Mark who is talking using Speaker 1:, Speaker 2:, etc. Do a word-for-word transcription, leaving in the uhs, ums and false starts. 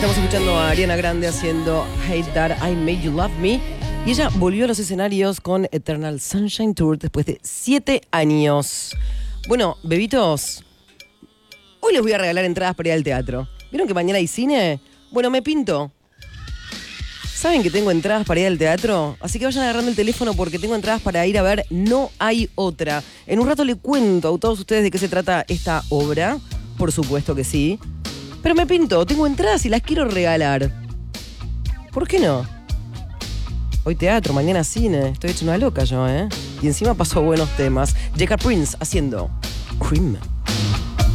Speaker 1: Estamos escuchando a Ariana Grande haciendo Hate That I Made You Love Me. Y ella volvió a los escenarios con Eternal Sunshine Tour después de siete años. Bueno, bebitos, hoy les voy a regalar entradas para ir al teatro. ¿Vieron que mañana hay cine? Bueno, me pinto. ¿Saben que tengo entradas para ir al teatro? Así que vayan agarrando el teléfono porque tengo entradas para ir a ver No Hay Otra. En un rato le cuento a todos ustedes de qué se trata esta obra. Por supuesto que sí. Pero me pinto, tengo entradas y las quiero regalar. ¿Por qué no? Hoy teatro, mañana cine. Estoy hecho una loca yo, ¿eh? Y encima paso buenos temas. J K. Prince haciendo Cream.